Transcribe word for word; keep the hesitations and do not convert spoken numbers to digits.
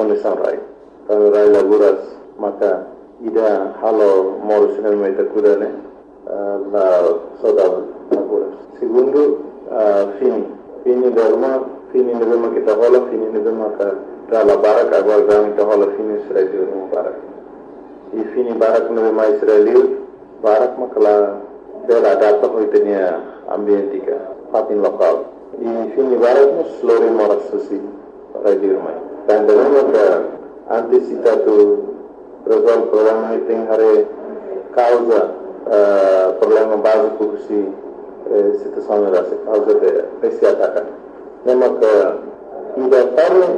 condição rai. Então rai laburas maka ida halo moru sinal mai takura ne la saudável laburas. Segundo, uh, fini. Fini derma, fini nebema kita hola, fini nebema ka trala barak agora gami kita hola fini Israel no barak. E fini barak nebema Israel barak makala dela adapta hoitenia ambientika fatin lokal. E fini barak no slori moras sasi radio mai. Dan derma ka antisipatu resolve problema item hare causa uh, problema básico que se situação era causa de esse ataque. Nema que ida para